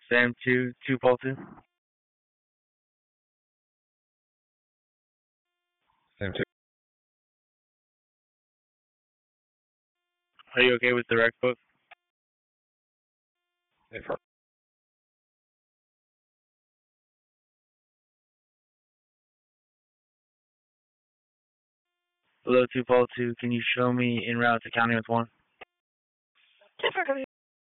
Sam 2, 2 Paul 2. Sam 2. Are you okay with direct book? Affirm. Hello, 2 Paul 2. Can you show me en route to County with 1?